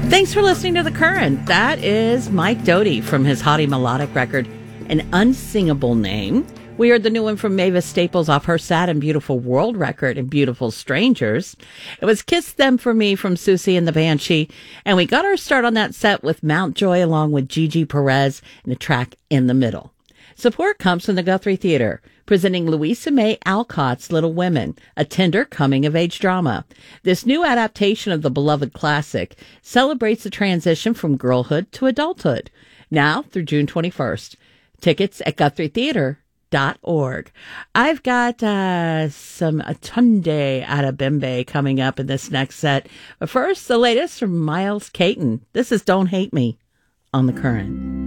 Thanks for listening to The Current. That is Mike Doughty from his Hottie Melodic record, An Unsingable Name. We heard the new one from Mavis Staples off her Sad and Beautiful World record and Beautiful Strangers. It was Kiss Them For Me from Susie and the Banshee. And we got our start on that set with Mountjoy along with Gigi Perez and the track In the Middle. Support comes from the Guthrie Theater, presenting Louisa May Alcott's Little Women, a tender coming-of-age drama. This new adaptation of the beloved classic celebrates the transition from girlhood to adulthood, now through June 21st. Tickets at GuthrieTheater.org. I've got some Atunde Adebimbe coming up in this next set. But first, the latest from Miles Caton. This is Don't Hate Me on The Current.